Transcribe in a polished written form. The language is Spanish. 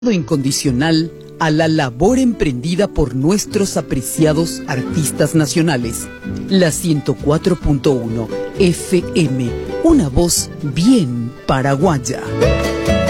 Incondicional a la labor emprendida por nuestros apreciados artistas nacionales. La 104.1 FM, una voz bien paraguaya.